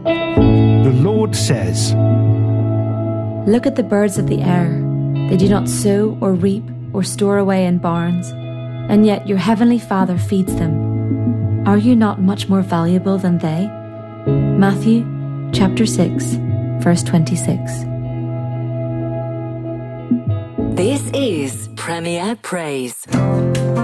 The Lord says, Look at the birds of the air. They do not sow or reap or store away in barns, and yet your heavenly Father feeds them. Are you not much more valuable than they? Matthew chapter 6, verse 26. This is Premier Praise.